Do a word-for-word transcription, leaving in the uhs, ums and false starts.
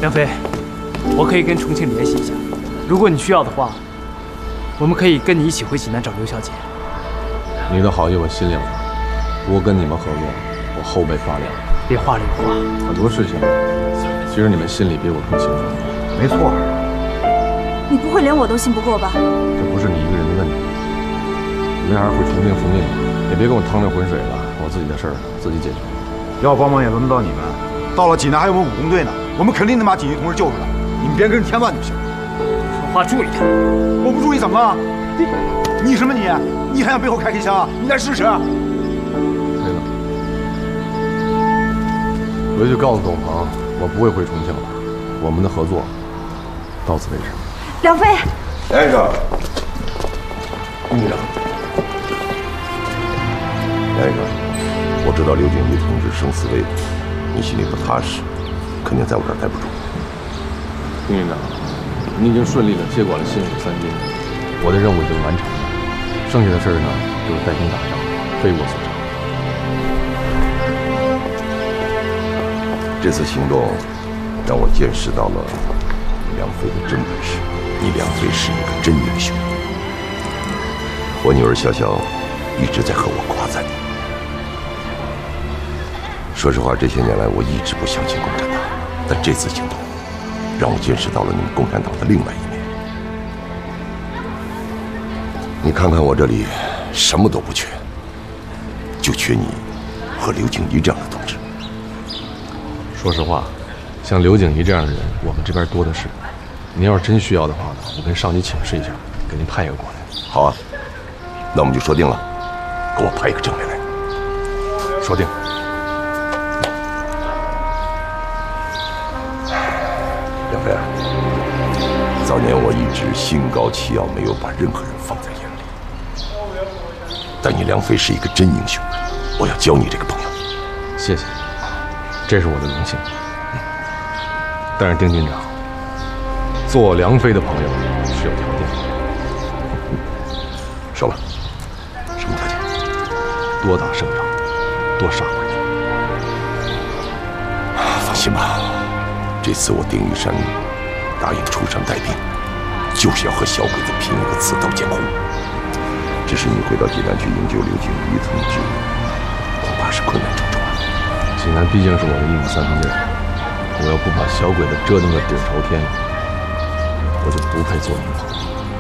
梁飞，我可以跟重庆联系一下，如果你需要的话，我们可以跟你一起回济南找刘小姐。 你的好意我心领了，不过跟你们合作，我后背发凉。 别话里有话， 很多事情，其实你们心里比我更清楚。 没错。 你不会连我都信不过吧？ 这不是你一个人的问题，你们还是回重庆复命吧，也别跟我趟这浑水了，我自己的事儿自己解决。 要帮忙也轮不到你们，到了济南还有我们武工队呢，我们肯定能把锦衣同志救出来。你们别跟人添乱就行。 说话注意点。 我不注意怎么了？你你什么你？你还想背后开黑枪啊？你来试试。 对了，回去告诉董鹏，我不会回重庆了，我们的合作到此为止。 梁飞， 先生，队长，先生，我知道刘景瑜同志生死未卜，你心里不踏实，肯定在我这儿待不住。 丁营长，你已经顺利的接管了新五三军，我的任务已经完成了，剩下的事儿呢，就是带兵打仗，非我所长。 这次行动让我见识到了梁飞的真本事。你梁飞是一个真英雄，我女儿潇潇一直在和我夸赞你。说实话，这些年来我一直不相信共产党，但这次行动让我见识到了你们共产党的另外一面。你看看我这里，什么都不缺，就缺你和刘景怡这样的同志。 说实话，像刘景怡这样的人，我们这边多的是。您要是真需要的话呢，我跟上级请示一下，给您派一个过来。 好啊，那我们就说定了，给我派一个政委来。 说定。 梁飞，早年我一直心高气傲，没有把任何人放在眼里。但你梁飞是一个真英雄，我要交你这个朋友。 谢谢，这是我的荣幸。但是丁军长。做我梁飞的朋友是有条件的。 说吧，什么条件？ 多打胜仗，多杀鬼。 放心吧，这次我丁玉山答应出山带兵，就是要和小鬼子拼一个刺刀见红。只是你回到济南去营救刘景瑜同志，恐怕是困难重重啊。 济南毕竟是我的一亩三分地，我要不把小鬼子折腾个底朝天，我就不配做你的朋友。